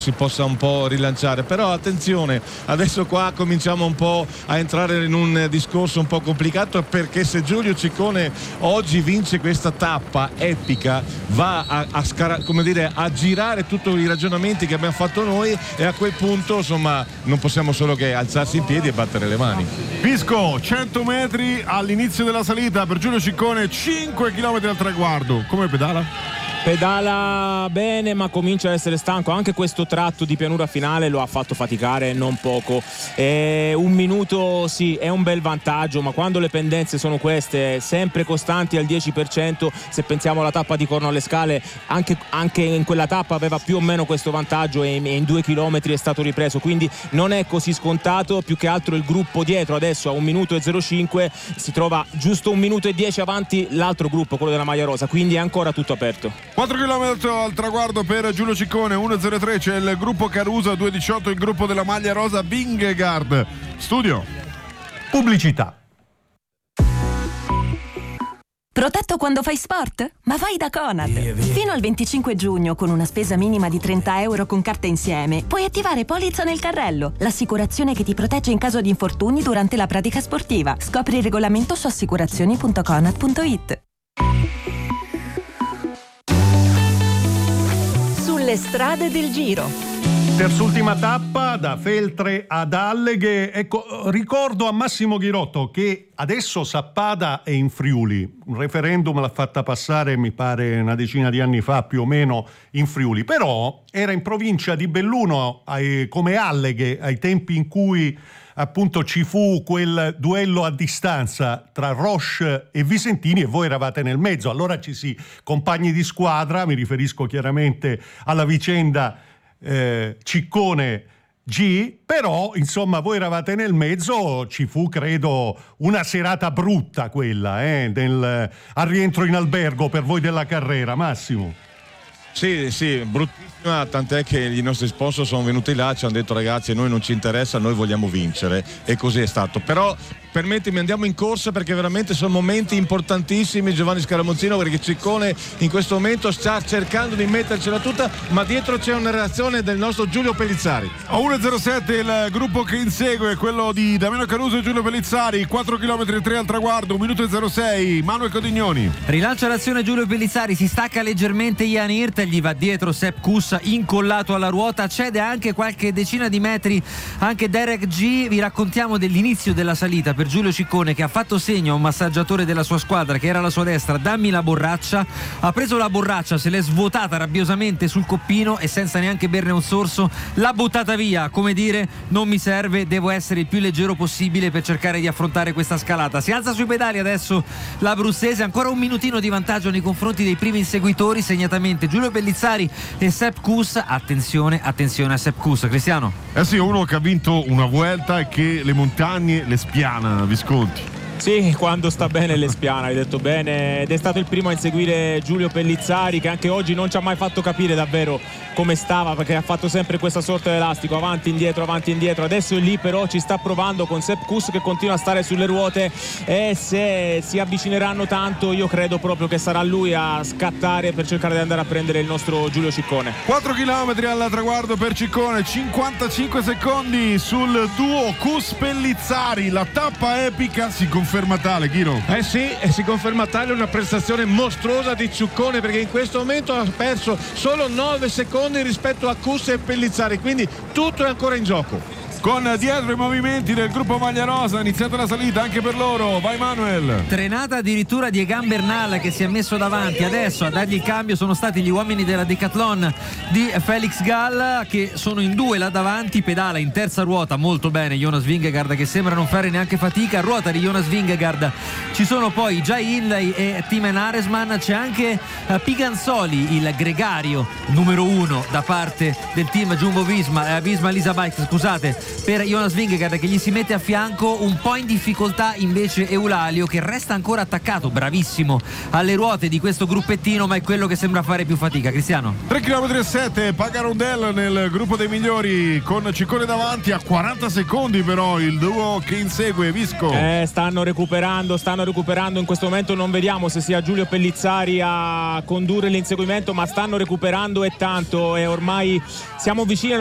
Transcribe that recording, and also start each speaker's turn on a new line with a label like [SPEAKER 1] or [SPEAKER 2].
[SPEAKER 1] si possa un po' rilanciare, però attenzione, adesso qua cominciamo un po' a entrare in un discorso un po' complicato, perché se Giulio Ciccone oggi vince questa tappa epica va a girare tutti i ragionamenti che abbiamo fatto noi, e a quel punto insomma non possiamo solo che alzarsi in piedi e battere le mani.
[SPEAKER 2] Pisco, 100 metri all'inizio della salita per Giulio Ciccone, 5 km al traguardo. Come pedala?
[SPEAKER 3] Pedala bene, ma comincia ad essere stanco. Anche questo tratto di pianura finale lo ha fatto faticare non poco. Un minuto sì, è un bel vantaggio, ma quando le pendenze sono queste, sempre costanti al 10%, se pensiamo alla tappa di Corno alle Scale, anche in quella tappa aveva più o meno questo vantaggio, e in 2 chilometri è stato ripreso, quindi non è così scontato. Più che altro il gruppo dietro adesso a 1 minuto e 05 si trova giusto 1 minuto e 10 avanti l'altro gruppo, quello della maglia rosa, quindi è ancora tutto aperto.
[SPEAKER 2] 4 km al traguardo per Giulio Ciccone, 1.03 c'è il gruppo Caruso, 2.18 il gruppo della maglia rosa Vingegaard. Studio.
[SPEAKER 4] Pubblicità.
[SPEAKER 5] Protetto quando fai sport? Ma vai da Conad! Fino al 25 giugno, con una spesa minima di 30 euro con carta insieme, puoi attivare Polizza nel carrello, l'assicurazione che ti protegge in caso di infortuni durante la pratica sportiva. Scopri il regolamento su assicurazioni.conad.it. Sulle strade del Giro.
[SPEAKER 4] Terz'ultima tappa da Feltre ad Alleghe. Ecco, ricordo a Massimo Ghirotto che adesso Sappada è in Friuli. Un referendum l'ha fatta passare, mi pare, una decina di anni fa più o meno in Friuli. Però era in provincia di Belluno, come Alleghe, ai tempi in cui appunto ci fu quel duello a distanza tra Roche e Visentini, e voi eravate nel mezzo. Allora compagni di squadra, mi riferisco chiaramente alla vicenda Ciccone G, però insomma voi eravate nel mezzo. Ci fu, credo, una serata brutta quella al rientro in albergo per voi della Carrera, Massimo.
[SPEAKER 1] Sì, bruttissima, tant'è che i nostri sponsor sono venuti là, ci hanno detto: ragazzi, a noi non ci interessa, noi vogliamo vincere, e così è stato. Però permettimi, andiamo in corsa, perché veramente sono momenti importantissimi, Giovanni Scaramuzzino, perché Ciccone in questo momento sta cercando di mettercela tutta, ma dietro c'è una reazione del nostro Giulio Pellizzari.
[SPEAKER 2] A 1.07 il gruppo che insegue, quello di Damiano Caruso e Giulio Pellizzari, 4 km e 3 al traguardo, 1 minuto e 06, Manuel Codignoni.
[SPEAKER 6] Rilancia l'azione Giulio Pellizzari, si stacca leggermente Jan Hirt, gli va dietro Sepp Kuss incollato alla ruota, cede anche qualche decina di metri anche Derek G. Vi raccontiamo dell'inizio della salita per Giulio Ciccone, che ha fatto segno a un massaggiatore della sua squadra che era alla sua destra: dammi la borraccia. Ha preso la borraccia, se l'è svuotata rabbiosamente sul coppino e senza neanche berne un sorso l'ha buttata via, come dire: non mi serve, devo essere il più leggero possibile per cercare di affrontare questa scalata. Si alza sui pedali adesso l'abruzzese, ancora un minutino di vantaggio nei confronti dei primi inseguitori, segnatamente Giulio Pellizzari e Sepp Kuss. Attenzione a Sepp Kuss, Cristiano.
[SPEAKER 2] Sì, uno che ha vinto una Vuelta e che le montagne le spiana, Visconti.
[SPEAKER 3] Sì, quando sta bene le spiana, hai detto bene, ed è stato il primo a inseguire Giulio Pellizzari, che anche oggi non ci ha mai fatto capire davvero come stava, perché ha fatto sempre questa sorta di elastico, avanti indietro. Adesso è lì, però ci sta provando con Sepp Kuss che continua a stare sulle ruote, e se si avvicineranno tanto io credo proprio che sarà lui a scattare per cercare di andare a prendere il nostro Giulio Ciccone.
[SPEAKER 2] 4 km al traguardo per Ciccone, 55 secondi sul duo Kuss-Pellizzari. La tappa epica si conferma tale, Chiro?
[SPEAKER 1] Sì, si conferma tale, una prestazione mostruosa di Ciccone, perché in questo momento ha perso solo 9 secondi rispetto a Kuss e Pellizzari, quindi tutto è ancora in gioco.
[SPEAKER 2] Con dietro i movimenti del gruppo maglia rosa, iniziata la salita anche per loro. Vai Manuel.
[SPEAKER 6] Trenata addirittura di Egan Bernal, che si è messo davanti. Adesso a dargli il cambio sono stati gli uomini della Decathlon di Felix Gall, che sono in due là davanti. Pedala in terza ruota molto bene Jonas Vingegaard, che sembra non fare neanche fatica. A ruota di Jonas Vingegaard ci sono poi Jai Hindley e Timen Aresman. C'è anche Piganzoli, il gregario numero 1 da parte del team Jumbo Visma Lisa Bike, scusate, per Jonas Vingegaard che gli si mette a fianco. Un po' in difficoltà invece Eulalio, che resta ancora attaccato, bravissimo, alle ruote di questo gruppettino, ma è quello che sembra fare più fatica. Cristiano,
[SPEAKER 2] 3,7 km, Pagarondel nel gruppo dei migliori con Ciccone davanti, a 40 secondi però il duo che insegue. Visco,
[SPEAKER 3] stanno recuperando in questo momento. Non vediamo se sia Giulio Pellizzari a condurre l'inseguimento, ma stanno recuperando e tanto, e ormai siamo vicini